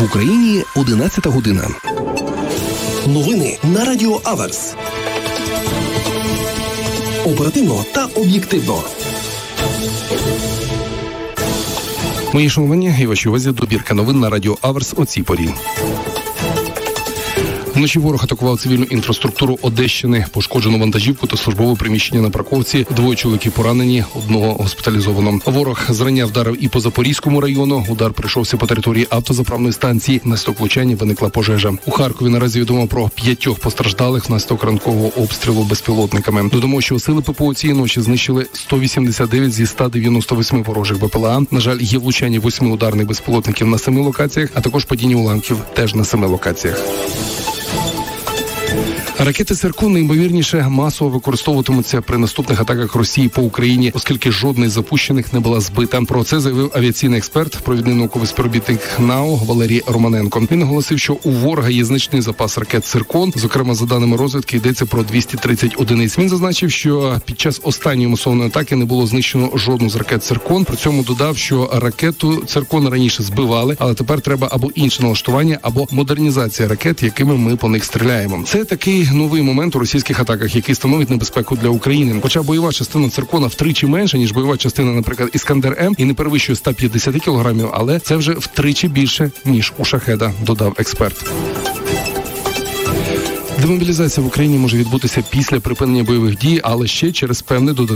В Україні 11 година. Новини на Радіо Аверс. Оперативно та об'єктивно. Мої шанування і вашій увазі добірка новин на Радіо Аверс о цій порі. Вночі ворог атакував цивільну інфраструктуру Одещини. Пошкоджено вантажівку та службове приміщення на парковці. 2 чоловіків поранені, 1 госпіталізовано. Ворог зрання вдарив і по Запорізькому району. Удар прийшовся по території автозаправної станції. Внаслідок влучання виникла пожежа. У Харкові наразі відомо про 5 постраждалих внаслідок ранкового обстрілу безпілотниками. Додамо, що сили ППО цієї ночі знищили 189 зі 198 ворожих БПЛА. На жаль, є влучання 8 ударних безпілотників на 7 локаціях, а також падіння уламків теж на 7 локаціях. Ракети «Циркон» найімовірніше масово використовуватимуться при наступних атаках Росії по Україні, оскільки жодна із запущених не була збита. Про це заявив авіаційний експерт, провідний науковий співробітник НАУ Валерій Романенко. Він наголосив, що у ворога є значний запас ракет «Циркон». Зокрема, за даними розвідки, йдеться про 230 одиниць. Він зазначив, що під час останньої масованої атаки не було знищено жодну з ракет «Циркон». При цьому додав, що ракету «Циркон» раніше збивали, але тепер треба або інше налаштування, або модернізація ракет, якими ми по них стріляємо. Це такий новий момент у російських атаках, який становить небезпеку для України. Хоча бойова частина «Циркона» втричі менша, ніж бойова частина, наприклад, «Іскандер-М» і не перевищує 150 кілограмів, але це вже втричі більше, ніж у «Шахеда», додав експерт. Демобілізація в Україні може відбутися після припинення бойових дій, але ще через певне додаткове